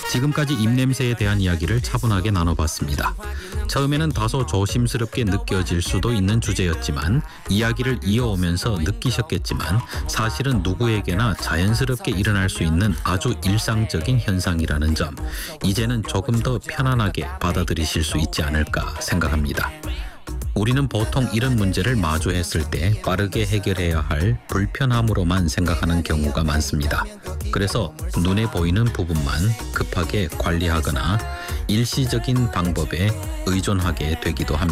지금까지 입냄새에 대한 이야기를 차분하게 나눠봤습니다. 처음에는 다소 조심스럽게 느껴질 수도 있는 주제였지만 이야기를 이어오면서 느끼셨겠지만 사실은 누구에게나 자연스럽게 일어날 수 있는 아주 일상적인 현상이라는 점, 이제는 조금 더 편안하게 받아들이실 수 있지 않을까 생각합니다. 우리는 보통 이런 문제를 마주했을 때 빠르게 해결해야 할 불편함으로만 생각하는 경우가 많습니다. 그래서 눈에 보이는 부분만 급하게 관리하거나 일시적인 방법에 의존하게 되기도 합니다.